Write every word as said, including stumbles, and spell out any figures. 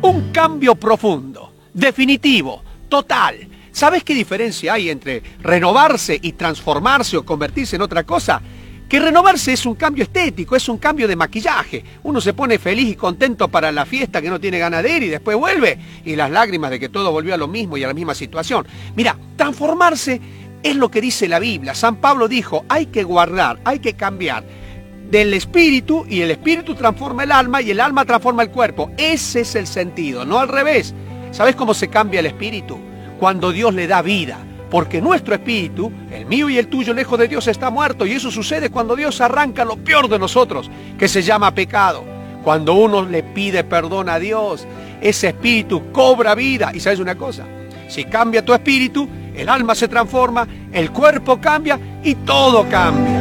Un cambio profundo, definitivo, total. ¿Sabes qué diferencia hay entre renovarse y transformarse o convertirse en otra cosa? Que renovarse es un cambio estético, es un cambio de maquillaje. Uno se pone feliz y contento para la fiesta que no tiene ganas de ir y después vuelve y las lágrimas de que todo volvió a lo mismo y a la misma situación. Mira, transformarse es lo que dice la Biblia. San Pablo dijo, hay que guardar, hay que cambiar del espíritu y el espíritu transforma el alma y el alma transforma el cuerpo. Ese es el sentido, no al revés. ¿Sabes cómo se cambia el espíritu? Cuando Dios le da vida. Porque nuestro espíritu, el mío y el tuyo, lejos de Dios, está muerto. Y eso sucede cuando Dios arranca lo peor de nosotros, que se llama pecado. Cuando uno le pide perdón a Dios, ese espíritu cobra vida. Y ¿sabes una cosa? Si cambia tu espíritu, el alma se transforma, el cuerpo cambia y todo cambia.